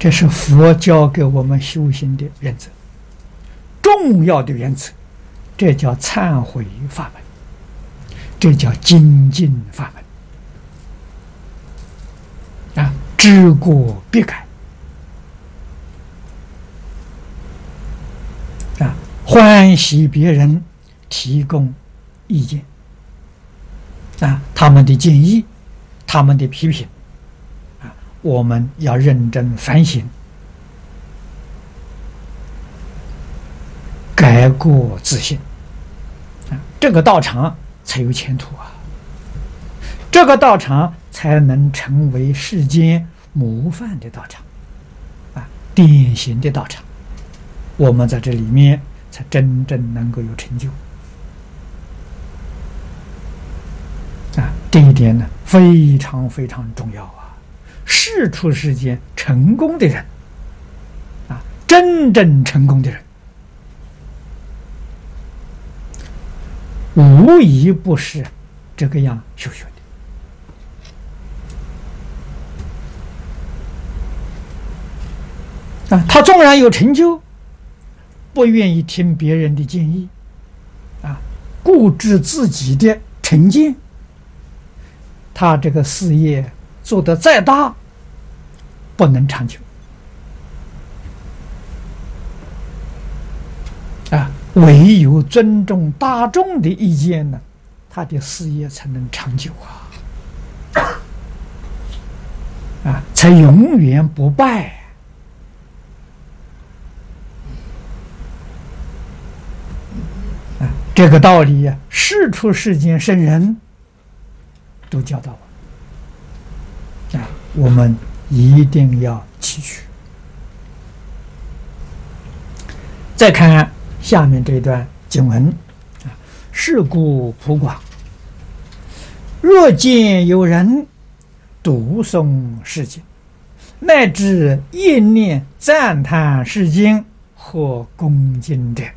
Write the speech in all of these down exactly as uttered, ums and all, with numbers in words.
这是佛教给我们修行的原则，重要的原则。这叫忏悔法门，这叫精进法门啊！知过必改啊！欢喜别人提供意见啊，他们的建议，他们的批评啊，我们要认真反省，改过自新啊，这个道场才有前途啊！这个道场才能成为世间模范的道场啊，典型的道场。我们在这里面才真正能够有成就啊！这一点呢，非常非常重要啊！世出世间成功的人啊，真正成功的人，无一不是这个样修学的啊！他纵然有成就，不愿意听别人的建议啊，固执自己的成见，他这个事业做得再大，不能长久啊！唯有尊重大众的意见呢，他的事业才能长久啊！啊，才永远不败。啊，这个道理呀，世出世间圣人都教导我。啊，我们一定要汲取。再看下面这段经文啊，是故普广，若见有人读诵是经，乃至一念赞叹是经或恭敬者，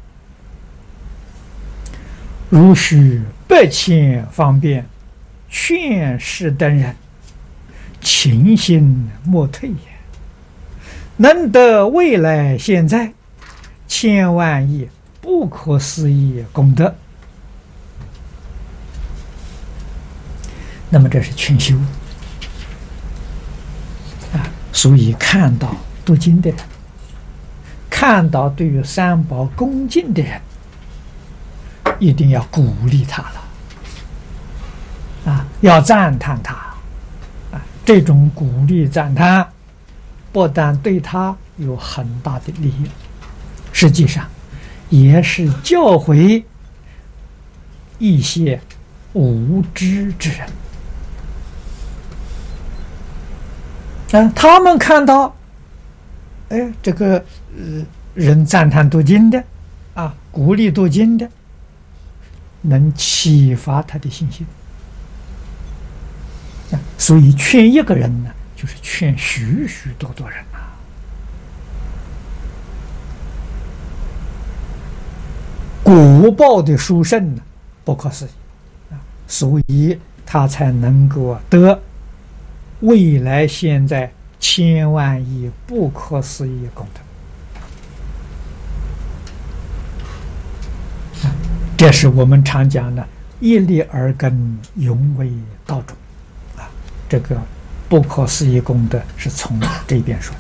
如许百千方便劝世等人，勤心莫退也，能得未来现在千万亿不可思议功德。那么这是劝修啊，所以看到读经的人，看到对于三宝恭敬的人，一定要鼓励他了啊，要赞叹他啊。这种鼓励赞叹，不但对他有很大的利益，实际上也是教诲一些无知之人啊，他们看到，哎，这个呃人赞叹读经的啊，鼓励读经的，能启发他的信心啊，所以劝一个人呢，就是劝许许多多人呐。果报的殊胜呢，不可思议啊，所以他才能够得未来现在千万亿不可思议功德。这是我们常讲的一粒耳根，永为道种啊，这个不可思议功德是从这边说的。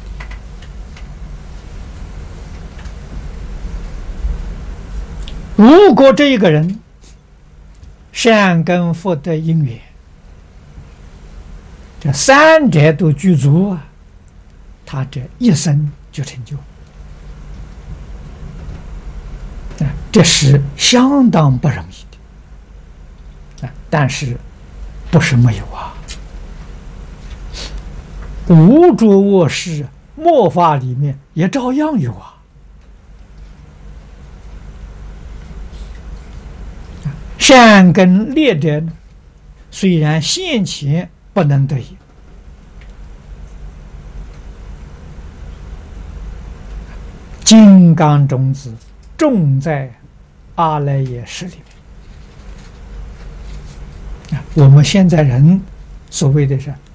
如果这个人善根福德因缘，这三者都具足啊，他这一生就成就啊，这是相当不容易的啊。但是不是没有啊？无着卧室末法里面也照样有啊。善根劣者呢，虽然现前不能得也，金刚种子种在阿赖耶识里面。我们现在人所谓的是